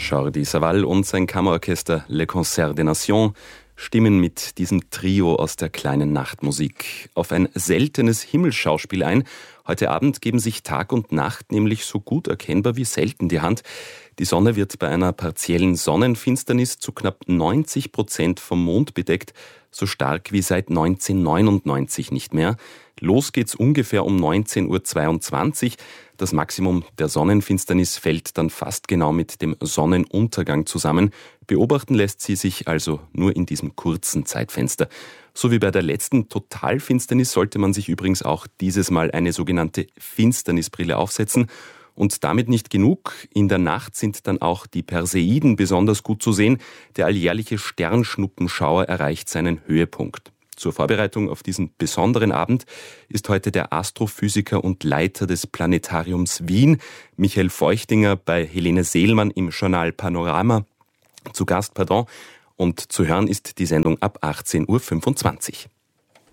Jordi Savall und sein Kammerorchester Le Concert des Nations stimmen mit diesem Trio aus der kleinen Nachtmusik auf ein seltenes Himmelsschauspiel ein. Heute Abend geben sich Tag und Nacht nämlich so gut erkennbar wie selten die Hand. Die Sonne wird bei einer partiellen Sonnenfinsternis zu knapp 90% vom Mond bedeckt, so stark wie seit 1999 nicht mehr. Los geht's ungefähr um 19:22 Uhr. Das Maximum der Sonnenfinsternis fällt dann fast genau mit dem Sonnenuntergang zusammen. Beobachten lässt sie sich also nur in diesem kurzen Zeitfenster. So wie bei der letzten Totalfinsternis sollte man sich übrigens auch dieses Mal eine sogenannte Finsternisbrille aufsetzen. Und damit nicht genug. In der Nacht sind dann auch die Perseiden besonders gut zu sehen. Der alljährliche Sternschnuppenschauer erreicht seinen Höhepunkt. Zur Vorbereitung auf diesen besonderen Abend ist heute der Astrophysiker und Leiter des Planetariums Wien, Michael Feuchtinger, bei Helene Seelmann im Journal Panorama zu Gast, und zu hören ist die Sendung ab 18:25 Uhr.